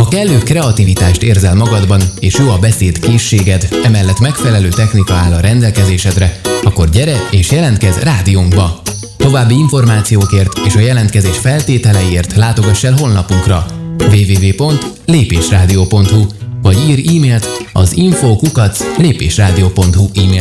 Ha kellő kreativitást érzel magadban, és jó a beszéd készséged, emellett megfelelő technika áll a rendelkezésedre, akkor gyere és jelentkezz rádiónkba! További információkért és a jelentkezés feltételeiért látogass el honlapunkra www.lépésradio.hu vagy írj e-mailt az info@lépésradio.hu e-mail